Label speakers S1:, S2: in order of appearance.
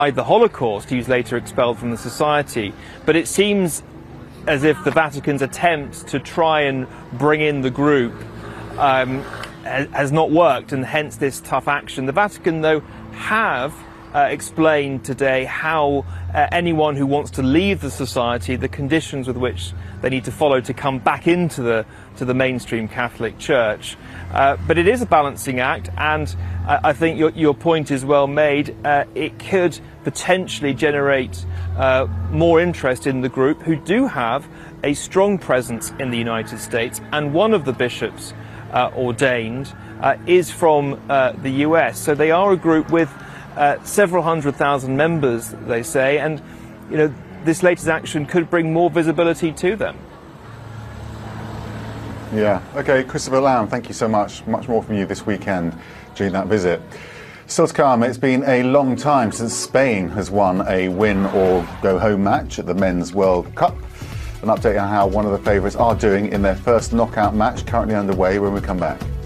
S1: the Holocaust. He was later expelled from the society, but it seems as if the Vatican's attempt to try and bring in the group has not worked, and hence this tough action. The Vatican, though, have explained today how anyone who wants to leave the society, the conditions with which they need to follow to come back into the mainstream Catholic Church. But it is a balancing act, and I think your point is well made. It could potentially generate more interest in the group, who do have a strong presence in the United States, and one of the bishops ordained is from the US. So they are a group with several 100,000 members, they say, and this latest action could bring more visibility to them.
S2: Yeah, okay, Christopher Lamb, thank you so much. Much more from you this weekend during that visit. Still to come, it's been a long time since Spain has won a win or go home match at the Men's World Cup. An update on how one of the favourites are doing in their first knockout match, currently underway, when we come back.